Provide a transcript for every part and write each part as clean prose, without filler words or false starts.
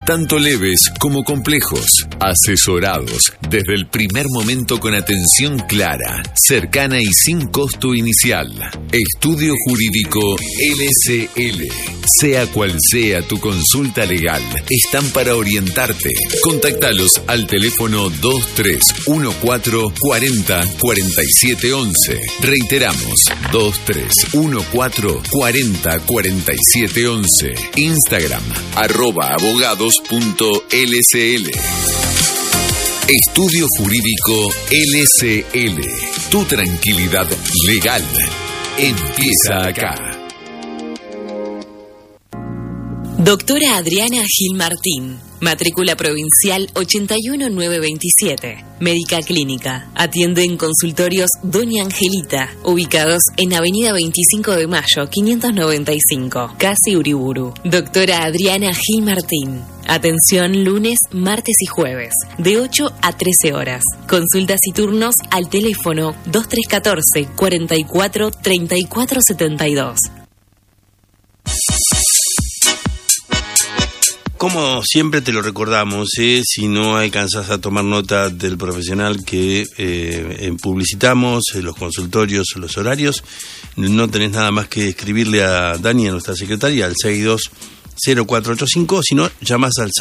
tanto leves como complejos. Asesorados desde el primer momento con atención clara, cercana y sin costo inicial. Estudio Jurídico LSL. Sea cual sea tu consulta legal, están para orientarte. Contáctalos al teléfono 2314 40 47 11. Reiteramos, 2314 40 47 11. Instagram, @abogados.lsl. Estudio Jurídico LSL. Tu tranquilidad legal empieza acá. Doctora Adriana Gil Martín, matrícula provincial 81927, médica clínica. Atiende en consultorios Doña Angelita, ubicados en Avenida 25 de Mayo, 595, Casi Uriburu. Doctora Adriana Gil Martín. Atención lunes, martes y jueves, de 8 a 13 horas. Consultas y turnos al teléfono 2314 44 34 72. Como siempre te lo recordamos, si no alcanzas a tomar nota del profesional que publicitamos, los consultorios, los horarios, no tenés nada más que escribirle a Dani, a nuestra secretaria, al 620485, si no, llamas al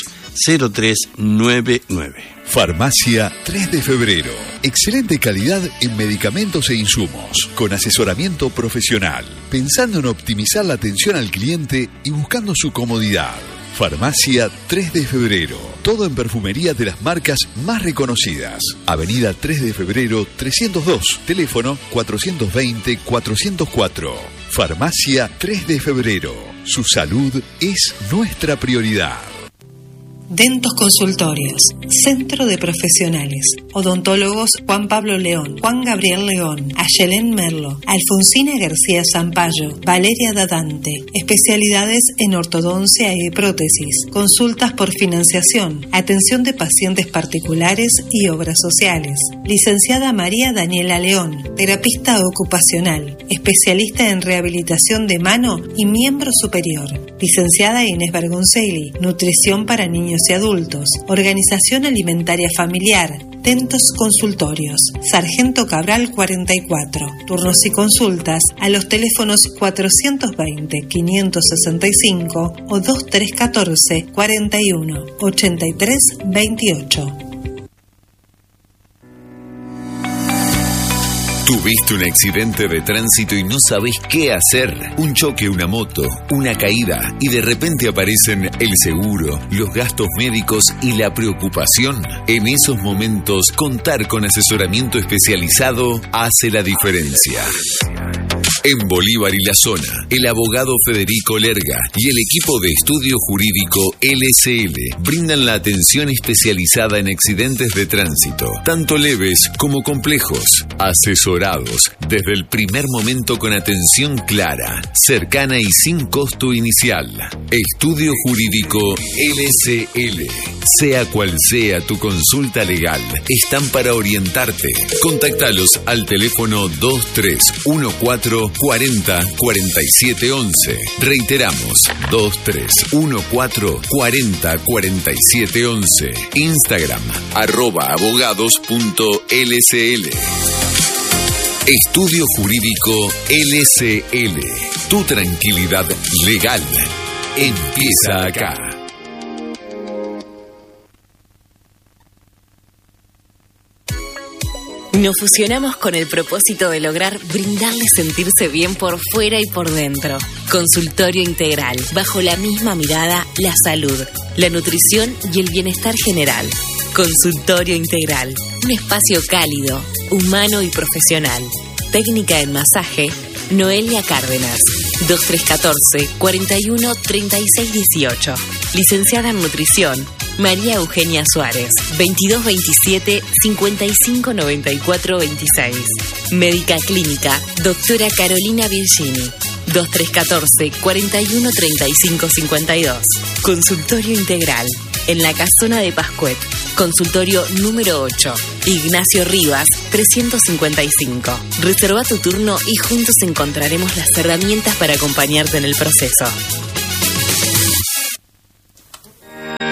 620399. Farmacia 3 de Febrero. Excelente calidad en medicamentos e insumos, con asesoramiento profesional, pensando en optimizar la atención al cliente y buscando su comodidad. Farmacia 3 de Febrero. Todo en perfumería de las marcas más reconocidas. Avenida 3 de Febrero 302. Teléfono 420-404. Farmacia 3 de Febrero. Su salud es nuestra prioridad. Dentos Consultorios, Centro de Profesionales, Odontólogos Juan Pablo León, Juan Gabriel León, Ayelén Merlo, Alfonsina García Zampayo, Valeria Dadante. Especialidades en ortodoncia y prótesis, consultas por financiación, atención de pacientes particulares y obras sociales. Licenciada María Daniela León, terapista ocupacional, especialista en rehabilitación de mano y miembro superior. Licenciada Inés Bergoncelli, nutrición para niños y adultos, organización alimentaria familiar. Dentos Consultorios, Sargento Cabral 44. Turnos y consultas a los teléfonos 420-565 o 2314-41-83-28. ¿Tuviste un accidente de tránsito y no sabés qué hacer? Un choque, una moto, una caída y de repente aparecen el seguro, los gastos médicos y la preocupación. En esos momentos, contar con asesoramiento especializado hace la diferencia. En Bolívar y la zona, el abogado Federico Lerga y el equipo de estudio jurídico LSL brindan la atención especializada en accidentes de tránsito, tanto leves como complejos, asesorados desde el primer momento con atención clara, cercana y sin costo inicial. Estudio Jurídico LSL. Sea cual sea tu consulta legal, están para orientarte. Contáctalos al teléfono 2314 40 47 11. Reiteramos, 2314 40 47 11. Instagram, @abogados.lsl. Estudio Jurídico LSL. Tu tranquilidad legal empieza acá. Nos fusionamos con el propósito de lograr brindarle sentirse bien por fuera y por dentro. Consultorio integral, bajo la misma mirada, la salud, la nutrición y el bienestar general. Consultorio integral, un espacio cálido, humano y profesional. Técnica en masaje, Noelia Cárdenas, 2314 41 36 18. Licenciada en nutrición, María Eugenia Suárez, 2227 55 94 26. Médica clínica, doctora Carolina Virgini, 2314 41 35 52. Consultorio integral, en la Casona de Pascuet. Consultorio número 8, Ignacio Rivas, 355. Reserva tu turno y juntos encontraremos las herramientas para acompañarte en el proceso.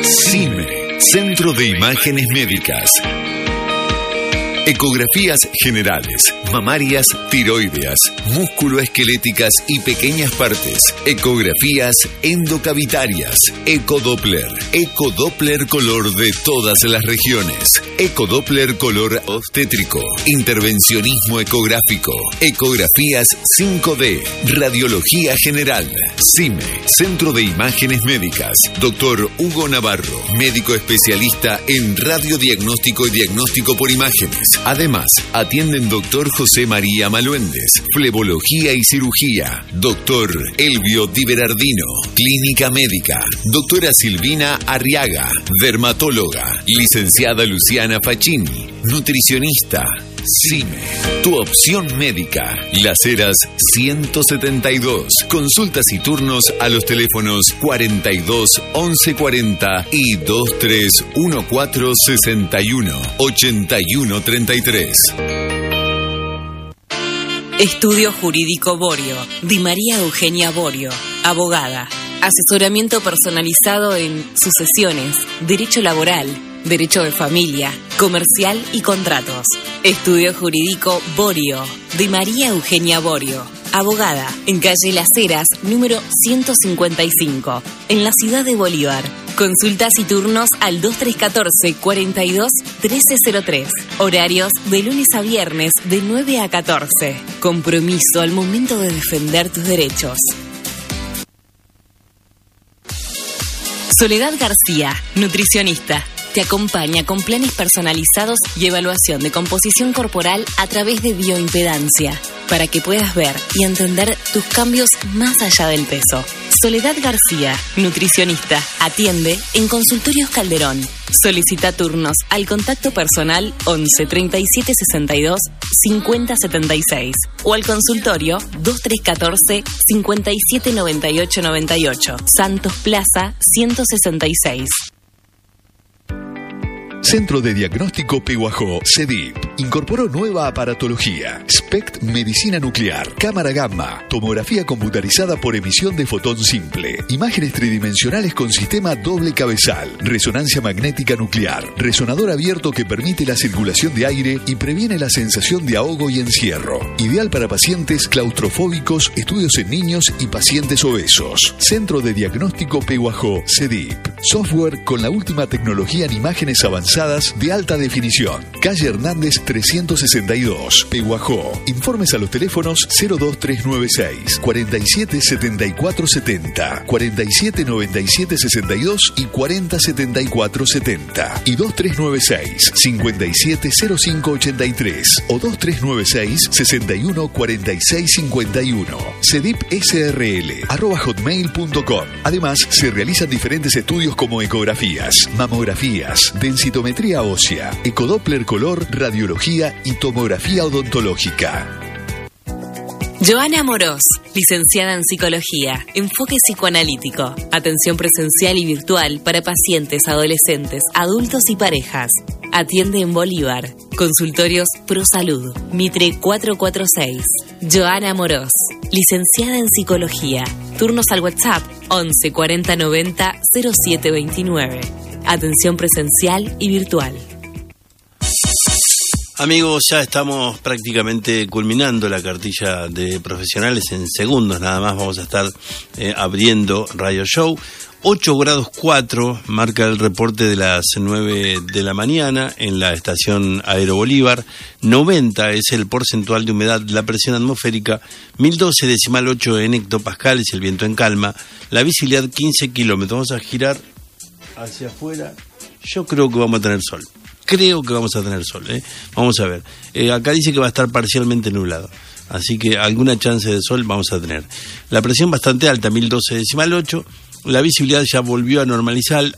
CIME, Centro de Imágenes Médicas. Ecografías generales, mamarias, tiroideas, músculoesqueléticas y pequeñas partes. Ecografías endocavitarias. Ecodoppler. Ecodoppler color de todas las regiones. Ecodoppler color obstétrico. Intervencionismo ecográfico. Ecografías 5D. Radiología general. CIME, Centro de Imágenes Médicas. Dr. Hugo Navarro, médico especialista en radiodiagnóstico y diagnóstico por imágenes. Además, atienden Dr. José María Maluendes, flebología y cirugía. Dr. Elvio Di Berardino, clínica médica. Doctora Silvina Arriaga, dermatóloga. Licenciada Luciana Facchini, nutricionista. CIME, tu opción médica. Las Heras 172. Consultas y turnos a los teléfonos 42 11 40 y 23 14 61 81 33. Estudio Jurídico Borio. Di María Eugenia Borio, abogada. Asesoramiento personalizado en sucesiones, derecho laboral, derecho de familia, comercial y contratos. Estudio Jurídico Borio. Di María Eugenia Borio, abogada. En calle Las Heras, número 155, en la ciudad de Bolívar. Consultas y turnos al 2314 42 1303. Horarios de lunes a viernes de 9 a 14. Compromiso al momento de defender tus derechos. Soledad García, nutricionista. Te acompaña con planes personalizados y evaluación de composición corporal a través de bioimpedancia, para que puedas ver y entender tus cambios más allá del peso. Soledad García, nutricionista. Atiende en Consultorios Calderón. Solicita turnos al contacto personal 11 37 62 50 76 o al consultorio 2314 57 98 98, Santos Plaza 166. Centro de Diagnóstico Pehuajó, CEDIP, incorporó nueva aparatología, SPECT Medicina Nuclear, cámara gamma, tomografía computarizada por emisión de fotón simple, imágenes tridimensionales con sistema doble cabezal, resonancia magnética nuclear, resonador abierto que permite la circulación de aire y previene la sensación de ahogo y encierro, ideal para pacientes claustrofóbicos, estudios en niños y pacientes obesos. Centro de Diagnóstico Pehuajó, CEDIP, software con la última tecnología en imágenes avanzadas de alta definición. Calle Hernández 362, Pehuajó. Informes a los teléfonos 02396 47 74 70, 47 97 62 y 40 74 70 y 2396 57 05 83 o 2396 61 46 51. cedipsrl@hotmail.com. Además, se realizan diferentes estudios como ecografías, mamografías, densitometría ósea, ecodoppler color, radiología y tomografía odontológica. Joana Amorós, licenciada en Psicología, enfoque psicoanalítico, atención presencial y virtual para pacientes, adolescentes, adultos y parejas. Atiende en Bolívar. Consultorios ProSalud, Mitre 446. Joana Amorós, licenciada en Psicología. Turnos al WhatsApp 11 40 90 07 29. Atención presencial y virtual. Amigos, ya estamos prácticamente culminando la cartilla de profesionales. En segundos nada más vamos a estar abriendo Radio Show. 8 grados 4 marca el reporte de las 9 de la mañana en la estación Aero Bolívar. 90 es el porcentual de humedad, la presión atmosférica 1012,8 en hectopascales, el viento en calma, la visibilidad 15 kilómetros. Vamos a girar hacia afuera. Yo creo que vamos a tener sol. Vamos a ver. Acá dice que va a estar parcialmente nublado, así que alguna chance de sol vamos a tener. La presión bastante alta, 1012,8. La visibilidad ya volvió a normalizar,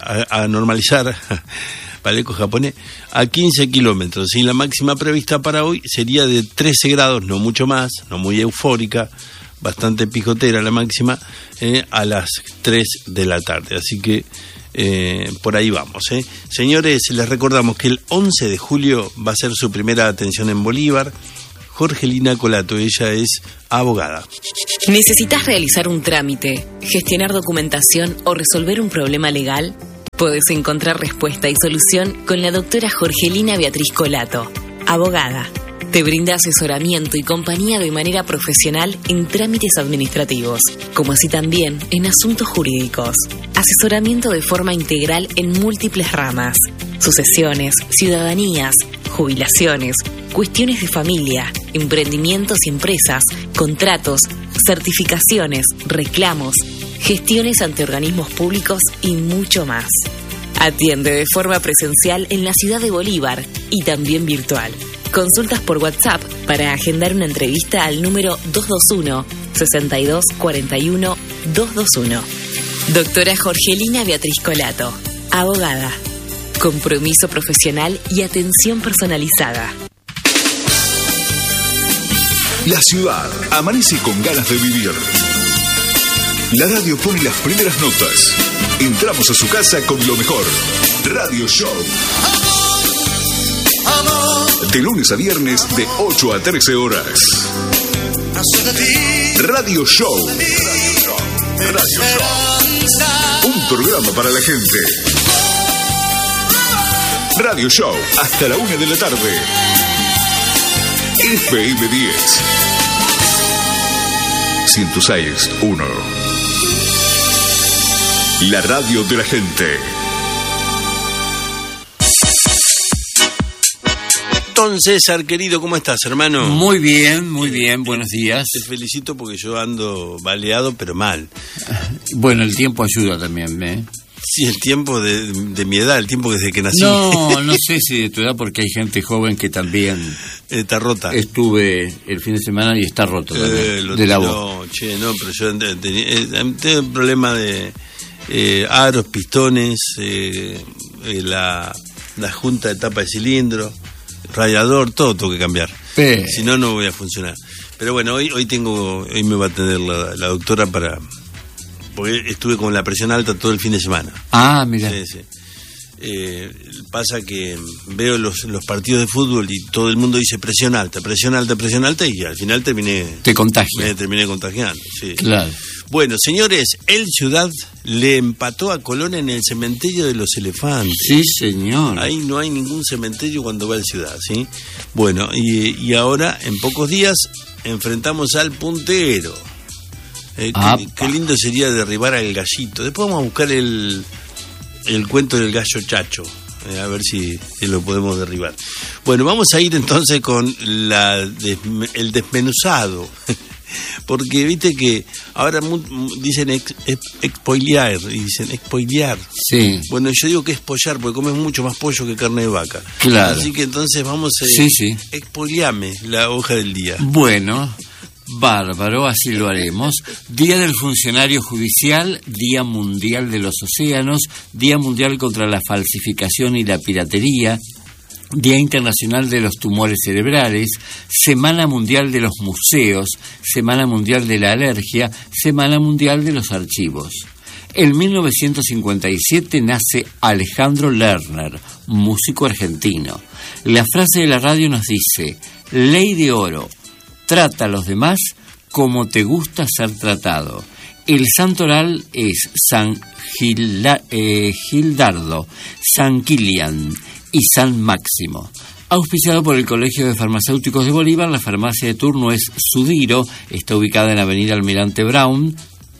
paleco japonés, a 15 kilómetros. Y la máxima prevista para hoy sería de 13 grados, no mucho más, no muy eufórica, bastante pijotera la máxima, a las 3 de la tarde. Así que por ahí vamos. Señores, les recordamos que el 11 de julio va a ser su primera atención en Bolívar. Jorgelina Colato, ella es abogada. ¿Necesitas realizar un trámite, gestionar documentación o resolver un problema legal? Podés encontrar respuesta y solución con la doctora Jorgelina Beatriz Colato, abogada. Te brinda asesoramiento y compañía de manera profesional en trámites administrativos, como así también en asuntos jurídicos. Asesoramiento de forma integral en múltiples ramas: sucesiones, ciudadanías, jubilaciones, cuestiones de familia, emprendimientos y empresas, contratos, certificaciones, reclamos, gestiones ante organismos públicos y mucho más. Atiende de forma presencial en la ciudad de Bolívar y también virtual. Consultas por WhatsApp para agendar una entrevista al número 221-6241-221. Doctora Jorgelina Beatriz Colato, abogada. Compromiso profesional y atención personalizada. La ciudad amanece con ganas de vivir. La radio pone las primeras notas. Entramos a su casa con lo mejor. Radio Show. De lunes a viernes de 8 a 13 horas. Radio Show. Radio Show. Un programa para la gente. Radio Show hasta la 1 de la tarde. FM 10. 106.1. La radio de la gente. Don César, querido, ¿cómo estás, hermano? Muy bien, buenos días. Te felicito porque yo ando baleado, pero mal. Bueno, el tiempo ayuda también, ¿eh? Sí, el tiempo de mi edad, el tiempo desde que nací. No sé si de tu edad, porque hay gente joven que también... Está rota. Estuve el fin de semana y está roto también, de la voz. No, pero yo tengo un problema de aros, pistones, la junta de tapa de cilindro, radiador, todo tengo que cambiar. Si no, no voy a funcionar. Pero bueno, hoy me va a atender la doctora porque estuve con la presión alta todo el fin de semana. Ah, mira. Sí. Pasa que veo los partidos de fútbol y todo el mundo dice presión alta, y al final terminé contagiando. Sí. Claro. Bueno, señores, el Ciudad le empató a Colón en el cementerio de los elefantes. Sí, señor. Ahí no hay ningún cementerio cuando va el Ciudad, ¿sí? Bueno, y ahora, en pocos días, enfrentamos al puntero. Qué lindo sería derribar al gallito. Después vamos a buscar el cuento del gallo Chacho, a ver si lo podemos derribar. Bueno, vamos a ir entonces con el desmenuzado. Porque viste que ahora dicen spoilear, Sí. Bueno, yo digo que es pollar, porque comes mucho más pollo que carne de vaca. Claro. Así que entonces vamos a spoileame la hoja del día. Bueno, bárbaro, así lo haremos. Día del Funcionario Judicial, Día Mundial de los Océanos, Día Mundial contra la Falsificación y la Piratería, Día Internacional de los Tumores Cerebrales, Semana Mundial de los Museos, Semana Mundial de la Alergia, Semana Mundial de los Archivos. En 1957 nace Alejandro Lerner, músico argentino. La frase de la radio nos dice: Ley de oro, trata a los demás como te gusta ser tratado. El santoral es San Gildardo, San Kilian y San Máximo. Auspiciado por el Colegio de Farmacéuticos de Bolívar, la farmacia de turno es Sudiro, está ubicada en la avenida Almirante Brown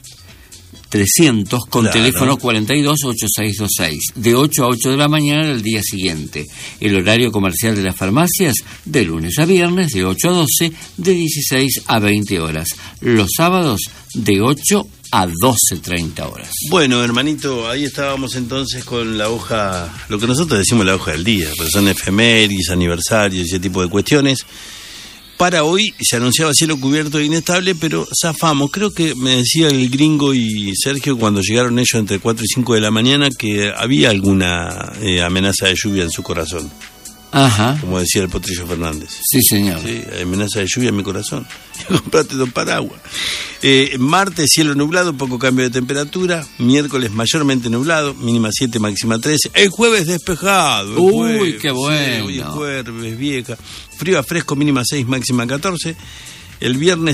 300 con teléfono 428626, de 8 a 8 de la mañana del día siguiente. El horario comercial de las farmacias, de lunes a viernes, de 8 a 12, de 16 a 20 horas. Los sábados, de 8 a 12:30 horas. Bueno, hermanito, ahí estábamos entonces con la hoja, lo que nosotros decimos la hoja del día, pero son efemérides, aniversarios y ese tipo de cuestiones. Para hoy se anunciaba cielo cubierto e inestable, pero zafamos. Creo que me decía el gringo y Sergio cuando llegaron ellos entre 4 y 5 de la mañana que había alguna amenaza de lluvia en su corazón. Ajá. Como decía el Potrillo Fernández. Sí, señor. Sí, amenaza de lluvia en mi corazón. Comprate 2 paraguas. Martes, cielo nublado, poco cambio de temperatura. Miércoles, mayormente nublado, mínima 7, máxima 13. El jueves, despejado. Uy, qué bueno. Sí, hoy es jueves, vieja. Frío a fresco, mínima 6, máxima 14. El viernes,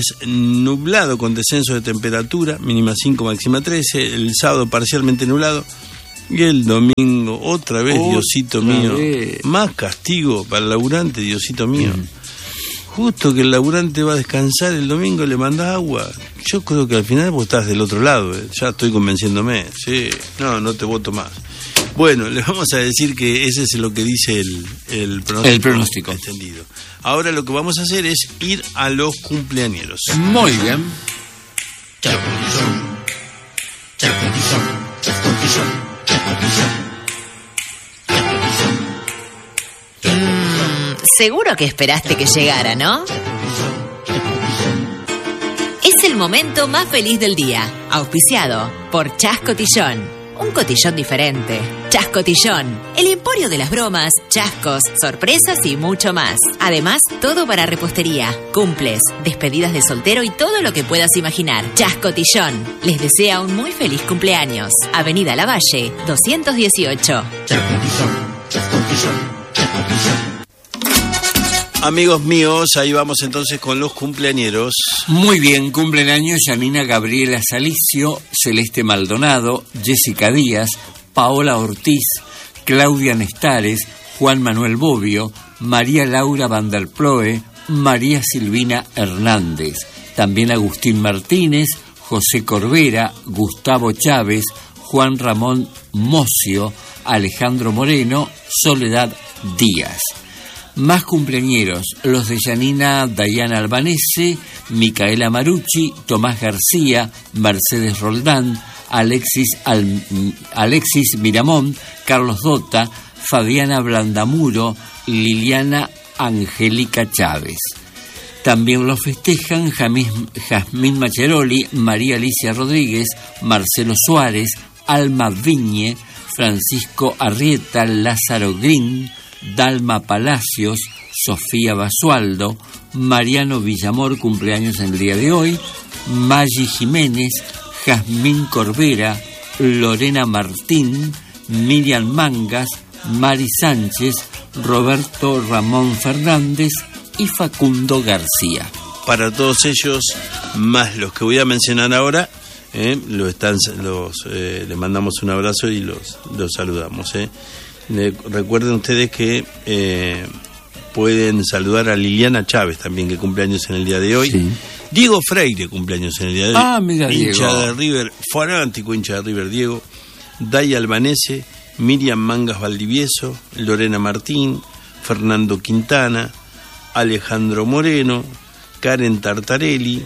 nublado con descenso de temperatura, mínima 5, máxima 13. El sábado, parcialmente nublado, Y el domingo, otra vez, Diosito mío. Vez. Más castigo para el laburante, Diosito mío. Justo que el laburante va a descansar el domingo, le mandás agua. Yo creo que al final vos estás del otro lado, ya estoy convenciéndome. Sí, no te voto más. Bueno, le vamos a decir que ese es lo que dice el pronóstico. El pronóstico. Entendido. Ahora lo que vamos a hacer es ir a los cumpleañeros. Muy bien. Seguro que esperaste que llegara, ¿no? Es el momento más feliz del día, auspiciado por Chas Cotillón. Un cotillón diferente. Chas Cotillón, el emporio de las bromas, chascos, sorpresas y mucho más. Además, todo para repostería, cumples, despedidas de soltero y todo lo que puedas imaginar. Chas Cotillón les desea un muy feliz cumpleaños. Avenida Lavalle, 218. Amigos míos, ahí vamos entonces con los cumpleañeros. Muy bien, cumplen años Yanina Gabriela Salicio, Celeste Maldonado, Jessica Díaz, Paola Ortiz, Claudia Nestares, Juan Manuel Bobbio, María Laura Van der Ploe, María Silvina Hernández, también Agustín Martínez, José Corbera, Gustavo Chávez, Juan Ramón Mocio, Alejandro Moreno, Soledad Díaz. Más cumpleañeros, los de Yanina Dayana Albanese, Micaela Marucci, Tomás García, Mercedes Roldán, Alexis Miramón, Carlos Dota, Fabiana Blandamuro, Liliana Angélica Chávez. También los festejan Jazmín Maccheroli, María Alicia Rodríguez, Marcelo Suárez, Alma Viñe, Francisco Arrieta, Lázaro Green, Dalma Palacios, Sofía Basualdo, Mariano Villamor, cumpleaños en el día de hoy, Maggi Jiménez, Jazmín Corbera, Lorena Martín, Miriam Mangas, Mari Sánchez, Roberto Ramón Fernández y Facundo García. Para todos ellos, más los que voy a mencionar ahora, les mandamos un abrazo y los saludamos. Recuerden ustedes que pueden saludar a Liliana Chávez también, que cumpleaños en el día de hoy. Sí. Diego Freire cumpleaños en el día de hoy. Mira, hincha Diego. de River, fanático hincha de River, Diego. Daya Albanese, Miriam Mangas Valdivieso, Lorena Martín, Fernando Quintana, Alejandro Moreno, Karen Tartarelli,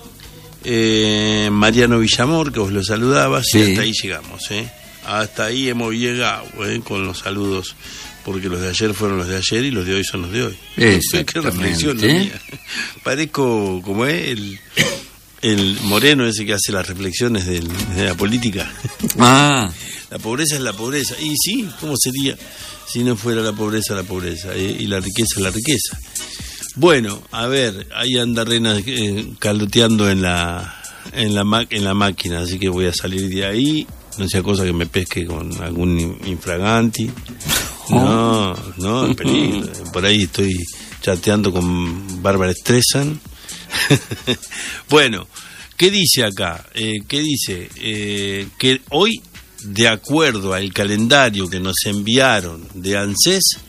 Mariano Villamor, que vos lo saludabas, sí. Y hasta ahí llegamos, Hasta ahí hemos llegado con los saludos, porque los de ayer fueron los de ayer y los de hoy son los de hoy. Qué reflexión la mía. Parezco como el Moreno ese que hace las reflexiones de la política. La pobreza es la pobreza. Y sí, ¿cómo sería si no fuera la pobreza y la riqueza la riqueza? Bueno, a ver, ahí anda Rena caloteando en la máquina, así que voy a salir de ahí. No sea cosa que me pesque con algún infraganti. No, es peligro. Por ahí estoy chateando con Bárbara Streisand. Bueno, ¿qué dice acá? ¿Qué dice? Que hoy, de acuerdo al calendario que nos enviaron de ANSES,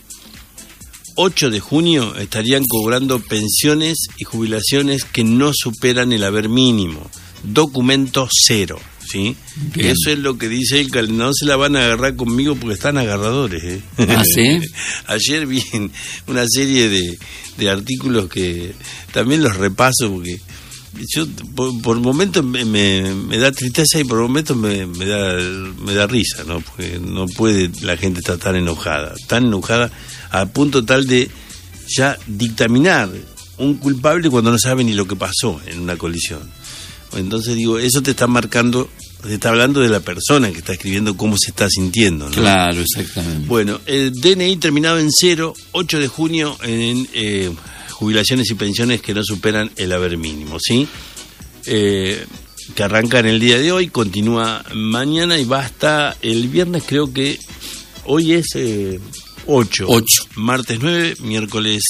8 de junio estarían cobrando pensiones y jubilaciones que no superan el haber mínimo. Documento cero. ¿Sí? Eso es lo que dice el calendario. No se la van a agarrar conmigo porque están agarradores. ¿Ah, sí? Ayer vi una serie de artículos que también los repaso porque yo por momentos me da tristeza y por momentos me da risa, ¿no? Porque no puede la gente estar tan enojada a punto tal de ya dictaminar un culpable cuando no sabe ni lo que pasó en una colisión. Entonces digo, eso te está marcando, te está hablando de la persona que está escribiendo cómo se está sintiendo, ¿no? Claro, exactamente. Bueno, el DNI terminado en 0, 8 de junio en jubilaciones y pensiones que no superan el haber mínimo, ¿sí? Que arranca en el día de hoy, continúa mañana y va hasta el viernes, creo que hoy es 8. Martes 9, miércoles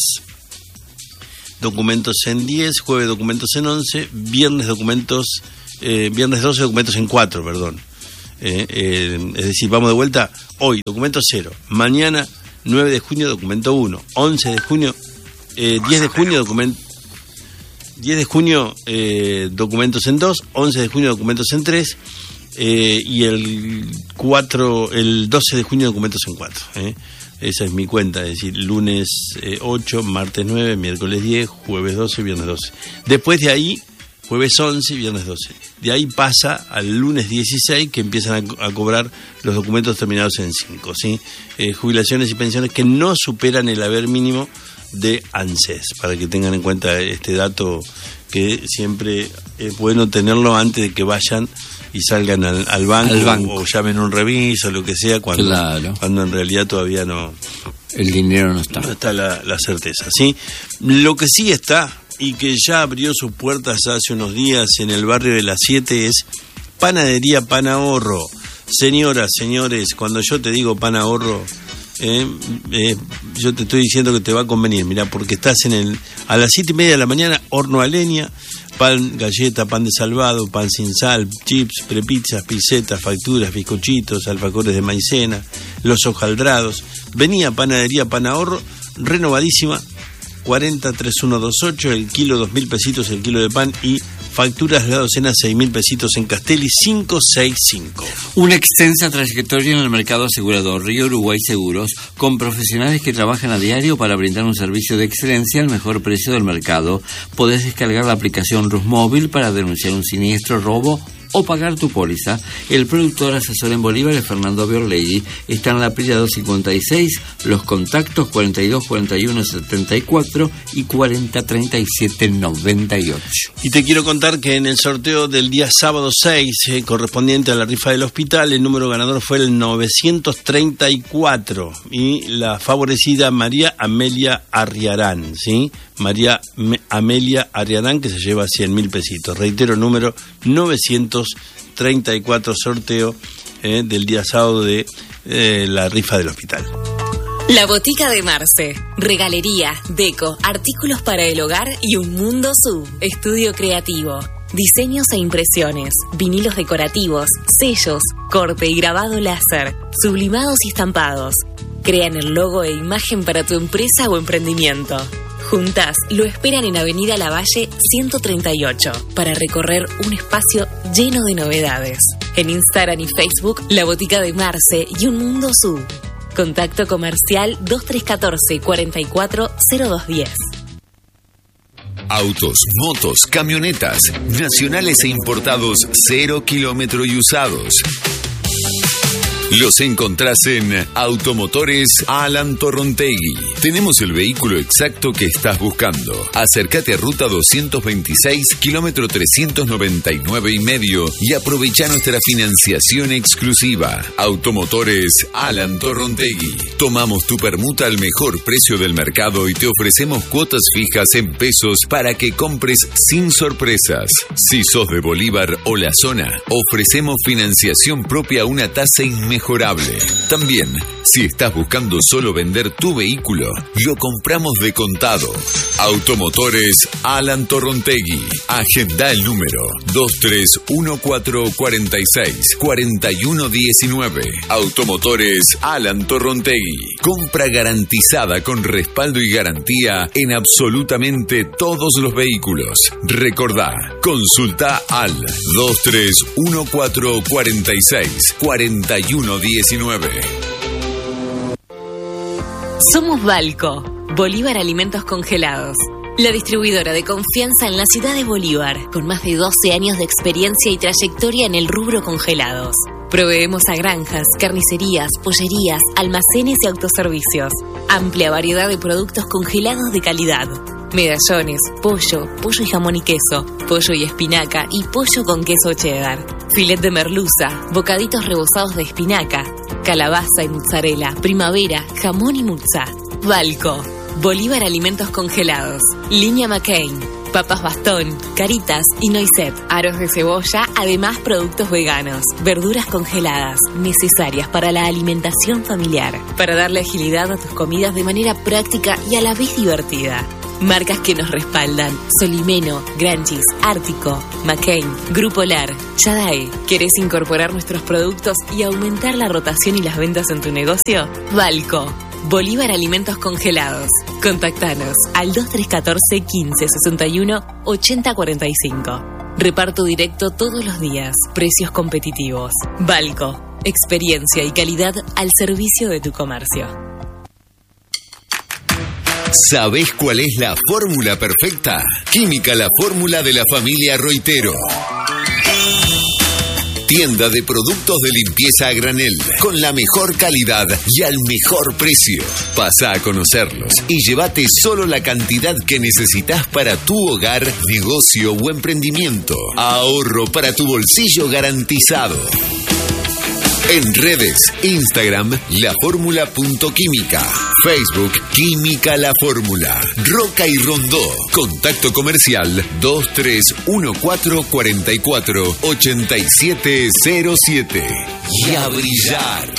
documentos en 10, jueves documentos en 11, viernes 12 documentos en 4, perdón. Es decir, vamos de vuelta hoy, documento 0. Mañana, 9 de junio, documento 1. 11 de junio, 10 de junio, documento... 10 de junio, documentos en 2, 11 de junio, documentos en 3, y el 12 de junio, documentos en 4. Esa es mi cuenta, es decir, lunes 8, martes 9, miércoles 10, jueves 12, viernes 12. Después de ahí, jueves 11, viernes 12. De ahí pasa al lunes 16, que empiezan a cobrar los documentos terminados en 5, ¿sí? Jubilaciones y pensiones que no superan el haber mínimo de ANSES, para que tengan en cuenta este dato, que siempre es bueno tenerlo antes de que vayan y salgan al banco. O llamen a un reviso, lo que sea, cuando en realidad todavía no, el dinero no está. No está la certeza, ¿sí? Lo que sí está, y que ya abrió sus puertas hace unos días en el barrio de Las 7, es Panadería Pan Ahorro. Señoras, señores, cuando yo te digo pan ahorro, yo te estoy diciendo que te va a convenir, mirá, porque estás a las 7:30 de la mañana, horno a leña, pan, galleta, pan de salvado, pan sin sal, chips, prepizzas, pisetas, facturas, bizcochitos, alfajores de maicena, los hojaldrados. Venía Panadería Pan Ahorro, renovadísima, 40-3128, el kilo 2.000 pesitos el kilo de pan, y facturas de la docena 6.000 pesitos en Castelli 565. Una extensa trayectoria en el mercado asegurador Río Uruguay Seguros, con profesionales que trabajan a diario para brindar un servicio de excelencia al mejor precio del mercado. Podés descargar la aplicación RusMóvil para denunciar un siniestro, robo o pagar tu póliza. El productor asesor en Bolívar es Fernando Biorlegui. Está en la Prilla 256, los contactos 42 41 74 y 40 37 98. Y te quiero contar que en el sorteo del día sábado 6, correspondiente a la rifa del hospital, el número ganador fue el 934, y la favorecida María Amelia Arriarán, ¿sí? María Amelia Arriarán, que se lleva 100.000 pesitos. Reitero, número 934, sorteo del día sábado de la rifa del hospital. La Botica de Marce. Regalería, deco, artículos para el hogar y un mundo sub. Estudio creativo. Diseños e impresiones, vinilos decorativos, sellos, corte y grabado láser, sublimados y estampados. Crean el logo e imagen para tu empresa o emprendimiento. Juntas lo esperan en Avenida Lavalle 138 para recorrer un espacio lleno de novedades. En Instagram y Facebook, La Botica de Marce y un mundo sub. Contacto comercial 2314 44 0210. Autos, motos, camionetas, nacionales e importados, 0 kilómetro y usados. Los encontrás en Automotores Alan Torrontegui. Tenemos el vehículo exacto que estás buscando. Acércate a Ruta 226, kilómetro 399,5 y aprovecha nuestra financiación exclusiva. Automotores Alan Torrontegui. Tomamos tu permuta al mejor precio del mercado y te ofrecemos cuotas fijas en pesos para que compres sin sorpresas. Si sos de Bolívar o la zona, ofrecemos financiación propia a una tasa inmejorable. También, si estás buscando solo vender tu vehículo, lo compramos de contado. Automotores Alan Torrontegui. Agenda el número 2314464119. Automotores Alan Torrontegui. Compra garantizada con respaldo y garantía en absolutamente todos los vehículos. Recordá, consulta al 2314464119. Somos Balco, Bolívar Alimentos Congelados, la distribuidora de confianza en la ciudad de Bolívar, con más de 12 años de experiencia y trayectoria en el rubro congelados. Proveemos a granjas, carnicerías, pollerías, almacenes y autoservicios. Amplia variedad de productos congelados de calidad. Medallones, pollo y jamón y queso, pollo y espinaca y pollo con queso cheddar. Filet de merluza, bocaditos rebozados de espinaca, calabaza y mozzarella, primavera, jamón y muzza. Balco, Bolívar Alimentos Congelados, Línea McCain, papas bastón, caritas y noisette, aros de cebolla, además productos veganos, verduras congeladas, necesarias para la alimentación familiar, para darle agilidad a tus comidas de manera práctica y a la vez divertida. Marcas que nos respaldan: Solimeno, Granchis, Ártico, McCain, Grupo Lar, Yadae. ¿Querés incorporar nuestros productos y aumentar la rotación y las ventas en tu negocio? Balco, Bolívar Alimentos Congelados. Contactanos al 2314 15 61 80 45. Reparto directo todos los días. Precios competitivos. Balco, experiencia y calidad al servicio de tu comercio. ¿Sabés cuál es la fórmula perfecta? Química La Fórmula de la familia Roitero. Tienda de productos de limpieza a granel, con la mejor calidad y al mejor precio. Pasa a conocerlos y llévate solo la cantidad que necesitas para tu hogar, negocio o emprendimiento. Ahorro para tu bolsillo garantizado. En redes, Instagram, laformula.química. Facebook, Química La Fórmula. Roca y Rondó. Contacto comercial 2314448707. Y a brillar.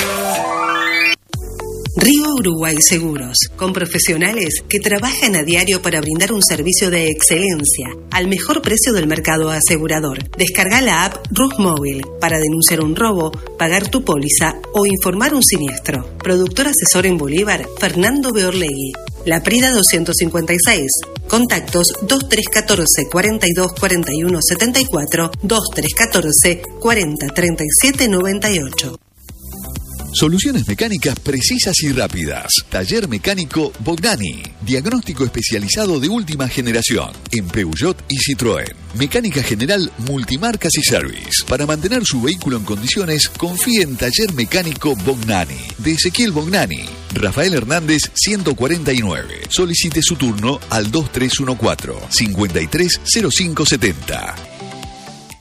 Río Uruguay Seguros, con profesionales que trabajan a diario para brindar un servicio de excelencia al mejor precio del mercado asegurador. Descarga la app Rusmóvil para denunciar un robo, pagar tu póliza o informar un siniestro. Productor asesor en Bolívar, Fernando Beorlegui. La Prida 256. Contactos 2314 42 41 74, 2314 40 37 98. Soluciones mecánicas precisas y rápidas. Taller Mecánico Bognani. Diagnóstico especializado de última generación en Peugeot y Citroën. Mecánica general, multimarcas y service. Para mantener su vehículo en condiciones, confíe en Taller Mecánico Bognani. De Ezequiel Bognani. Rafael Hernández 149. Solicite su turno al 2314 530570.